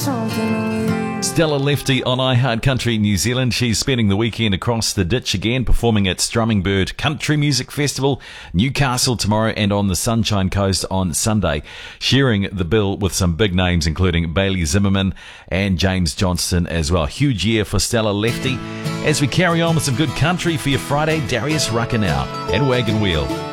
Stella Lefty on iHeart Country New Zealand. She's spending the weekend across the ditch again, performing at Strumming Bird Country Music Festival, Newcastle tomorrow and on the Sunshine Coast on Sunday, sharing the bill with some big names including Bailey Zimmerman and James Johnston as well. Huge year for Stella Lefty. As we carry on with some good country for your Friday, Darius Rucker now and Wagon Wheel.